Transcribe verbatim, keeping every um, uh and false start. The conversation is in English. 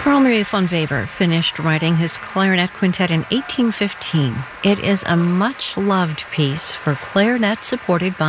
Carl Maria von Weber finished writing his clarinet quintet in eighteen fifteen. It is a much-loved piece for clarinet supported by